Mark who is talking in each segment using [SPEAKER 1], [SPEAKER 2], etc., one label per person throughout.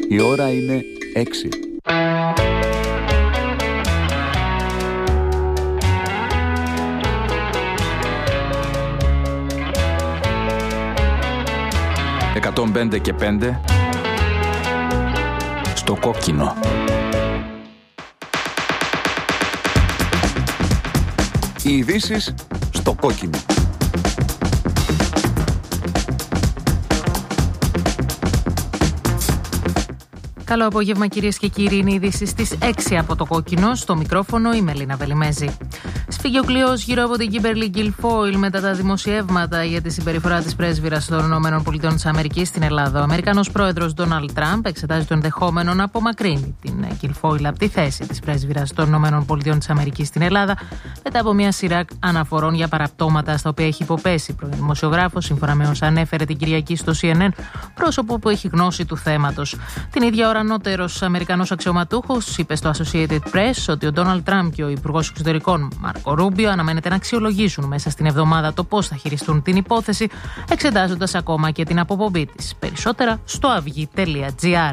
[SPEAKER 1] Η ώρα είναι 6. «105 και 5» στο κόκκινο. Οι ειδήσεις στο κόκκινο.
[SPEAKER 2] Καλό απόγευμα κυρίες και κύριοι, είναι οι ειδήσεις στις 6 από το κόκκινο. Στο μικρόφωνο η Μελίνα Βελιμέζη. Σφυγγιοκλειός γύρω από την Κίμπερλι Γκιλφόιλ μετά τα δημοσιεύματα για τη συμπεριφορά της πρέσβυρας των ΗΠΑ στην Ελλάδα. Ο Αμερικανός πρόεδρος Ντόναλντ Τραμπ εξετάζει το ενδεχόμενο να απομακρύνει την Γκιλφόιλ από τη θέση της πρέσβυρας των ΗΠΑ στην Ελλάδα μετά από μια σειρά αναφορών για παραπτώματα στα οποία έχει υποπέσει πρώην δημοσιογράφος, σύμφωνα με όσα ανέφερε την Κυριακή στο CNN, πρόσωπο που έχει γνώση του θέματος. Την ίδια ώρα, ανώτερος Αμερικανός αξιωματούχος είπε στο Associated Press ότι ο Ντόναλντ Τραμπ και ο Υπουργός Εξωτερικών Μάρκο Ρούμπιο αναμένεται να αξιολογήσουν μέσα στην εβδομάδα το πώς θα χειριστούν την υπόθεση, εξετάζοντας ακόμα και την αποπομπή της. Περισσότερα στο avygi.gr.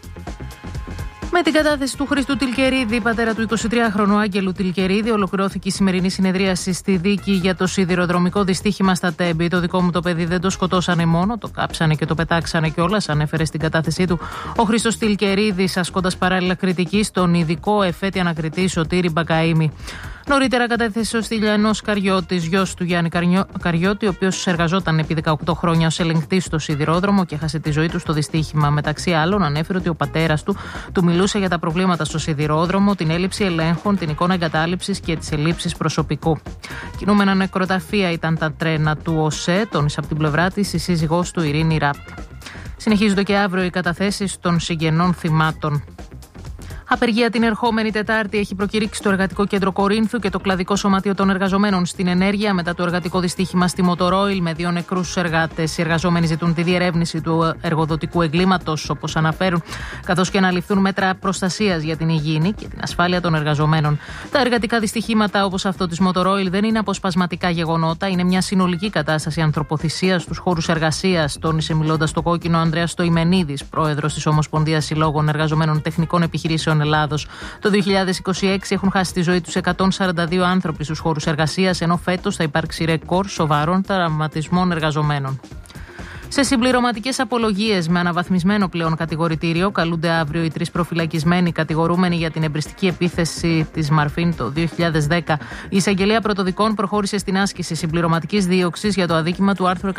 [SPEAKER 2] Με την κατάθεση του Χρήστου Τιλκερίδη, πατέρα του 23χρονου Άγγελου Τιλκερίδη, ολοκληρώθηκε η σημερινή συνεδρίαση στη δίκη για το σιδηροδρομικό δυστύχημα στα Τέμπη. Το δικό μου το παιδί δεν το σκοτώσανε μόνο, το κάψανε και το πετάξανε κιόλας, ανέφερε στην κατάθεσή του ο Χρήστος Τιλκερίδης, ασκώντας παράλληλα κριτική στον ειδικό εφέτη ανακριτή Σωτήρη Μπακαΐμη. Νωρίτερα κατέθεσε ο Στυλιανός Καριώτης, γιος του Γιάννη Καριώτη, ο οποίος εργαζόταν επί 18 χρόνια ως ελεγκτής στο σιδηρόδρομο και έχασε τη ζωή του στο δυστύχημα. Μεταξύ άλλων, ανέφερε ότι ο πατέρας του μιλούσε για τα προβλήματα στο σιδηρόδρομο, την έλλειψη ελέγχων, την εικόνα εγκατάλειψης και τις ελλείψεις προσωπικού. Κινούμενα νεκροταφεία ήταν τα τρένα του ΟΣΕ, τόνισε από την πλευρά της η σύζυγός του Ειρήνη Ράπ. Συνεχίζονται και αύριο οι καταθέσεις των συγγενών θυμάτων. Απεργία την ερχόμενη Τετάρτη έχει προκηρύξει το Εργατικό Κέντρο Κορίνθου και το Κλαδικό Σωματείο των Εργαζομένων στην Ενέργεια μετά το εργατικό δυστύχημα στη Μοτορόιλ με 2 νεκρούς εργάτες. Οι εργαζόμενοι ζητούν τη διερεύνηση του εργοδοτικού εγκλήματος, όπως αναφέρουν, καθώς και να ληφθούν μέτρα προστασίας για την υγιεινή και την ασφάλεια των εργαζομένων. Τα εργατικά δυστυχήματα, όπως αυτό της Μοτορόιλ, δεν είναι αποσπασματικά γεγονότα, είναι μια συνολική κατάσταση ανθρωποθυσίας στους χώρους εργασίας, τόνισε μιλώντας στο κόκκινο ο Ανδρέας Στοημενίδης, πρόεδρος της Ομοσπονδίας Συλλόγων Εργαζομένων Τεχνικών Επιχειρήσεων Ελλάδος. Το 2026 έχουν χάσει τη ζωή τους 142 άνθρωποι στους χώρους εργασίας, ενώ φέτος θα υπάρξει ρεκόρ σοβαρών τραυματισμών εργαζομένων. Σε συμπληρωματικές απολογίες με αναβαθμισμένο πλέον κατηγορητήριο καλούνται αύριο οι 3 προφυλακισμένοι κατηγορούμενοι για την εμπριστική επίθεση της Μαρφίν το 2010. Η εισαγγελία πρωτοδικών προχώρησε στην άσκηση συμπληρωματικής δίωξης για το αδίκημα του άρθρου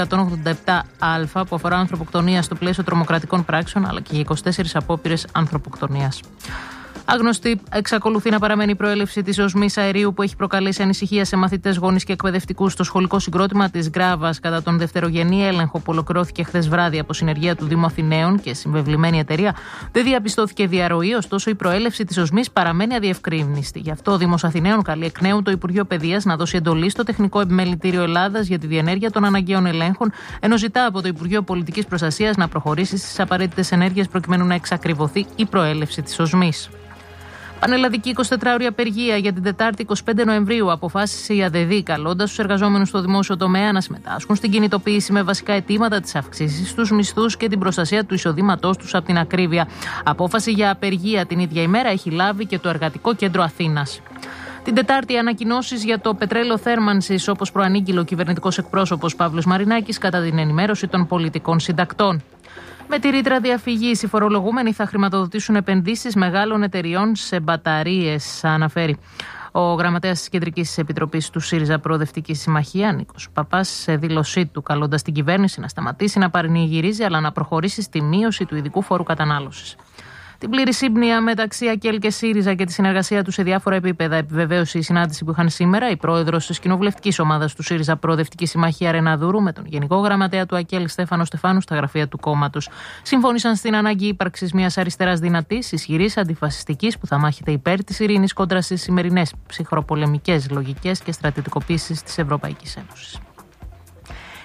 [SPEAKER 2] 187α που αφορά ανθρωποκτονία στο πλαίσιο τρομοκρατικών πράξεων, αλλά και για 24 απόπειρες ανθρωποκτονίας. Άγνωστη εξακολουθεί να παραμένει η προέλευση της οσμής αερίου που έχει προκαλέσει ανησυχία σε μαθητές, γονείς και εκπαιδευτικούς στο σχολικό συγκρότημα της Γκράβας κατά τον δευτερογενή έλεγχο που ολοκληρώθηκε χθες βράδυ από συνεργεία του Δήμου Αθηναίων και συμβεβλημένη εταιρεία. Δεν διαπιστώθηκε διαρροή, ωστόσο η προέλευση της οσμής παραμένει αδιευκρίνηστη. Γι' αυτό ο Δήμος Αθηναίων καλεί εκ νέου το Υπουργείο Παιδείας να δώσει εντολή στο Τεχνικό Επιμελητήριο Ελλάδας για τη διενέργεια των αναγκαίων ελέγχων, ενώ ζητά από το Υπουργείο Πολιτικής Προστασίας να προχωρήσει στις απαραίτητες ενέργειες προκειμένου να εξακριβωθεί η προέλευση της οσμής. Πανελλαδική 24ωρη απεργία για την Τετάρτη 25 Νοεμβρίου αποφάσισε η ΑΔΕΔΗ, καλώντας τους εργαζόμενους στο δημόσιο τομέα να συμμετάσχουν στην κινητοποίηση με βασικά αιτήματα της αύξησης στους μισθούς και την προστασία του εισοδήματός τους από την ακρίβεια. Απόφαση για απεργία την ίδια ημέρα έχει λάβει και το Εργατικό Κέντρο Αθήνας. Την Τετάρτη, ανακοινώσεις για το πετρέλαιο θέρμανσης, όπως προανήγγειλε ο κυβερνητικός εκπρόσωπος Παύλος Μαρινάκης κατά την ενημέρωση των πολιτικών συντακτών. Με τη ρήτρα διαφυγής, οι φορολογούμενοι θα χρηματοδοτήσουν επενδύσεις μεγάλων εταιριών σε μπαταρίες, αναφέρει ο γραμματέας της Κεντρικής Επιτροπής του ΣΥΡΙΖΑ Προοδευτική Συμμαχία, Νίκος Παπάς, σε δήλωσή του, καλώντας την κυβέρνηση να σταματήσει να παρενηγυρίζει αλλά να προχωρήσει στη μείωση του ειδικού φόρου κατανάλωσης. Την πλήρη σύμπνοια μεταξύ ΑΚΕΛ και ΣΥΡΙΖΑ και τη συνεργασία του σε διάφορα επίπεδα επιβεβαίωσε η συνάντηση που είχαν σήμερα η πρόεδρος της κοινοβουλευτικής ομάδας του ΣΥΡΙΖΑ Προοδευτική Συμμαχία Ρεναδούρου με τον Γενικό Γραμματέα του ΑΚΕΛ Στέφανο Στεφάνου στα γραφεία του κόμματος. Συμφώνησαν στην ανάγκη ύπαρξης μιας αριστεράς δυνατής, ισχυρής, αντιφασιστικής που θα μάχεται υπέρ της ειρήνης κόντρα στις σημερινές ψυχροπολεμικές λογικές και στρατιωτικοποίησεις της Ευρωπαϊκής Ένωσης.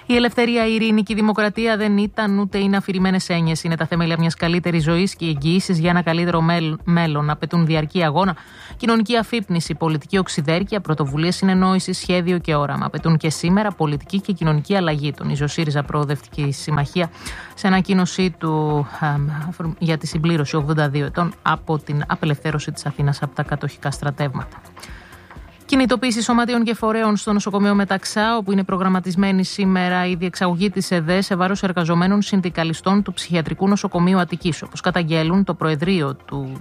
[SPEAKER 2] Η ελευθερία, η ειρήνη και η δημοκρατία δεν ήταν ούτε είναι αφηρημένες έννοιες. Είναι τα θεμέλια μιας καλύτερης ζωής και οι εγγυήσεις για ένα καλύτερο μέλλον. Απαιτούν διαρκή αγώνα, κοινωνική αφύπνιση, πολιτική οξυδέρκεια, πρωτοβουλίες συνεννόησης, σχέδιο και όραμα. Απαιτούν και σήμερα πολιτική και κοινωνική αλλαγή. Τονίζει ο ΣΥΡΙΖΑ Προοδευτική Συμμαχία σε ανακοίνωσή του για τη συμπλήρωση 82 ετών από την απελευθέρωση της Αθήνας από τα κατοχικά στρατεύματα. Κινητοποίηση σωματείων και φορέων στο νοσοκομείο Μεταξά, όπου είναι προγραμματισμένη σήμερα η διεξαγωγή της ΕΔΕ σε βάρος εργαζομένων συνδικαλιστών του Ψυχιατρικού Νοσοκομείου Αττικής. Όπως καταγγέλουν το Προεδρείο του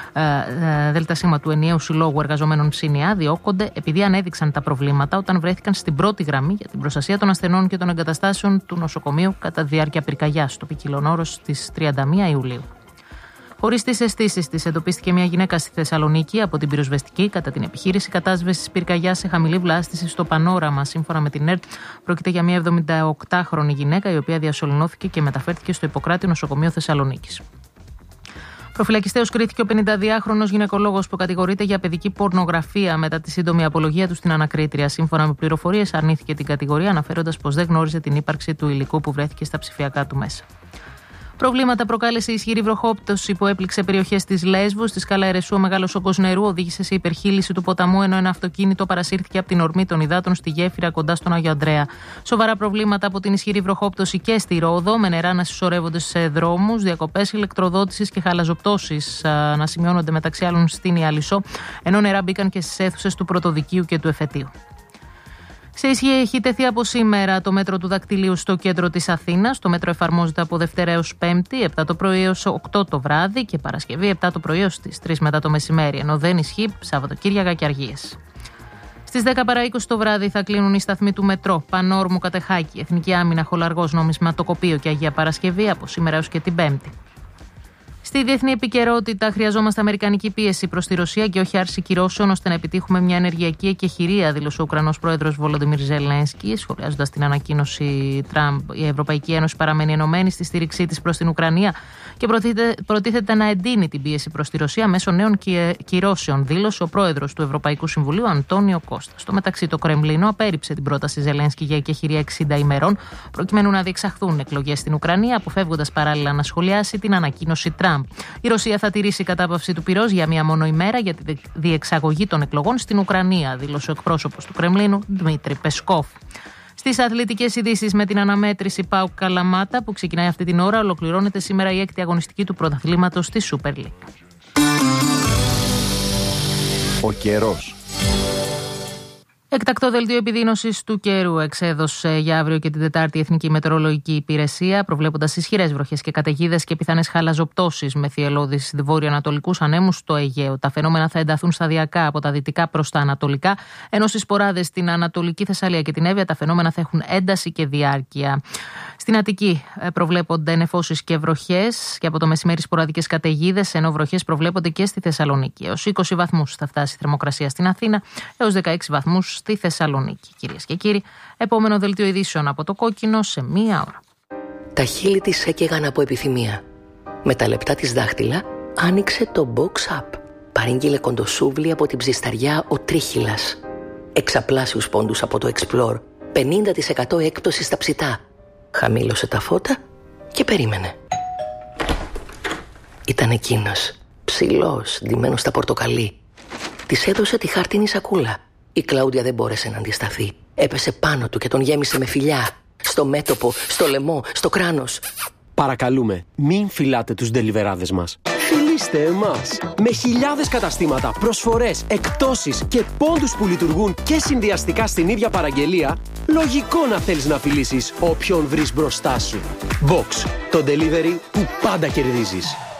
[SPEAKER 2] ΔΣ του Ενιαίου Συλλόγου Εργαζομένων ΣΥΝΙΑ, διώκονται επειδή ανέδειξαν τα προβλήματα όταν βρέθηκαν στην πρώτη γραμμή για την προστασία των ασθενών και των εγκαταστάσεων του νοσοκομείου κατά τη διάρκεια πυρκαγιάς στο Ποικιλονόρος στις 31 Ιουλίου. Χωρίς τις αισθήσεις της, εντοπίστηκε μια γυναίκα στη Θεσσαλονίκη από την πυροσβεστική κατά την επιχείρηση κατάσβεσης πυρκαγιάς σε χαμηλή βλάστηση στο Πανόραμα. Σύμφωνα με την ΕΡΤ, πρόκειται για μια 78χρονη γυναίκα η οποία διασωληνώθηκε και μεταφέρθηκε στο Ιπποκράτη Νοσοκομείο Θεσσαλονίκης. Προφυλακιστέως κρίθηκε ο 52χρονος γυναικολόγος που κατηγορείται για παιδική πορνογραφία μετά τη σύντομη απολογία του στην ανακρίτρια. Σύμφωνα με πληροφορίες, αρνήθηκε την κατηγορία, αναφέροντας πως δεν γνώριζε την ύπαρξη του υλικού που βρέθηκε στα ψηφιακά του μέσα. Προβλήματα προκάλεσε η ισχυρή βροχόπτωση που έπληξε περιοχές της Λέσβου. Στη σκάλα Ερεσού, ο μεγάλος όγκος νερού οδήγησε σε υπερχείληση του ποταμού, ενώ ένα αυτοκίνητο παρασύρθηκε από την ορμή των υδάτων στη γέφυρα κοντά στον Άγιο Ανδρέα. Σοβαρά προβλήματα από την ισχυρή βροχόπτωση και στη Ρόδο, με νερά να συσσωρεύονται σε δρόμους, διακοπές ηλεκτροδότησης και χαλαζοπτώσεις να σημειώνονται μεταξύ άλλων στην Ιαλισσό, ενώ νερά μπήκαν και στις αίθουσες του Πρωτοδικείου και του Εφετείου. Σε ισχύ έχει τεθεί από σήμερα το μέτρο του δακτυλίου στο κέντρο της Αθήνας. Το μέτρο εφαρμόζεται από Δευτέρα έως Πέμπτη, 7 το πρωί έως 8 το βράδυ και Παρασκευή 7 το πρωί έως τις 3 μετά το μεσημέρι, ενώ δεν ισχύει Σαββατοκύριακα και Αργίες. Στις 10 παρά 20 το βράδυ θα κλείνουν οι σταθμοί του μετρό Πανόρμου, Κατεχάκη, Εθνική Άμυνα, Χολαργός, Νομισματοκοπείο και Αγία Παρασκευή από σήμερα έως και την Πέμπτη. Στη διεθνή επικαιρότητα, χρειαζόμαστε αμερικανική πίεση προς τη Ρωσία και όχι άρση κυρώσεων ώστε να επιτύχουμε μια ενεργειακή εκεχηρία, δήλωσε ο Ουκρανός πρόεδρος Βολοντιμίρ Ζελένσκι. Σχολιάζοντας την ανακοίνωση Τραμπ, η Ευρωπαϊκή Ένωση παραμένει ενωμένη στη στήριξή της προς την Ουκρανία και προτίθεται να εντείνει την πίεση προς τη Ρωσία μέσω νέων κυρώσεων, δήλωσε ο πρόεδρος του Ευρωπαϊκού Συμβουλίου Αντώνιο Κώστα. Στο μεταξύ, το Κρεμλίνο απέρριψε την πρόταση Ζελένσκι για εκεχηρία 60 ημερών, προκειμένου να διεξαχθούν εκλογές στην Ουκρανία, αποφεύγοντας παράλληλα να σχολιάσει την ανακοίνωση Τραμπ. Η Ρωσία θα τηρήσει κατάπαυση του πυρός για μία μόνο ημέρα για τη διεξαγωγή των εκλογών στην Ουκρανία, δήλωσε ο εκπρόσωπος του Κρεμλίνου, Δημήτρη Πεσκόφ. Στις αθλητικές ειδήσεις, με την αναμέτρηση ΠΑΟΚ Καλαμάτα που ξεκινάει αυτή την ώρα, ολοκληρώνεται σήμερα η 6η αγωνιστική του πρωταθλήματος στη Super League.
[SPEAKER 1] Ο καιρός.
[SPEAKER 2] Εκτακτό δελτίο επιδείνωσης του καιρού εξέδωσε για αύριο και την Τετάρτη η Εθνική Μετεωρολογική Υπηρεσία, προβλέποντας ισχυρές βροχές και καταιγίδες και πιθανές χαλαζοπτώσεις με θυελλώδεις βορειοανατολικούς ανέμους στο Αιγαίο. Τα φαινόμενα θα ενταθούν σταδιακά από τα δυτικά προς τα ανατολικά, ενώ στις ποράδες στην Ανατολική Θεσσαλία και την Εύβοια τα φαινόμενα θα έχουν ένταση και διάρκεια. Στην Αττική προβλέπονται νεφώσεις και βροχές και από το μεσημέρι σποραδικές καταιγίδες, ενώ βροχές προβλέπονται και στη Θεσσαλονίκη. Έως 20 βαθμούς θα φτάσει η θερμοκρασία στην Αθήνα, έως 16 βαθμούς στη Θεσσαλονίκη. Κυρίες και κύριοι, επόμενο δελτίο ειδήσεων από το Κόκκινο σε μία ώρα.
[SPEAKER 3] Τα χείλη της έκαιγαν από επιθυμία. Με τα λεπτά της δάχτυλα άνοιξε το Box Up. Παρήγγειλε κοντοσούβλι από την ψισταριά ο Τρίχυλας. Εξαπλάσιους πόντους από το Explore. 50% έκπτωση στα ψητά. Χαμήλωσε τα φώτα και περίμενε. Ήταν εκείνος, ψηλός, ντυμένος στα πορτοκαλί. Της έδωσε τη χάρτινη σακούλα. Η Κλάουδια δεν μπόρεσε να αντισταθεί. Έπεσε πάνω του και τον γέμισε με φιλιά. Στο μέτωπο, στο λαιμό, στο κράνος.
[SPEAKER 4] Παρακαλούμε, μην φυλάτε τους ντελιβεράδες μας. Φιλήστε εμάς. Με χιλιάδες καταστήματα, προσφορές, εκπτώσεις και πόντους που λειτουργούν και συνδυαστικά στην ίδια παραγγελία, λογικό να θέλεις να φιλήσεις όποιον βρεις μπροστά σου. Box, το delivery που πάντα κερδίζεις.